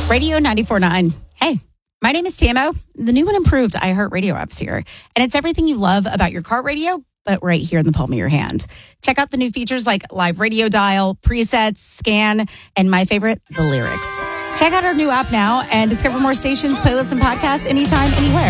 Radio 94.9. Hey, my name is Tamo. The new and improved iHeartRadio app's here. And it's everything you love about your car radio, but right here in the palm of your hand. Check out the new features like live radio dial, presets, scan, and my favorite, the lyrics. Check out our new app now and discover more stations, playlists, and podcasts anytime, anywhere.